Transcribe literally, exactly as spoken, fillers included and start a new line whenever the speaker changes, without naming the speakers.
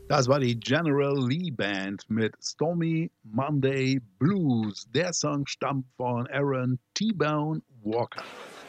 Das war die General Lee Band mit Stormy Monday Blues. Der Song stammt von Aaron T-Bone Walker.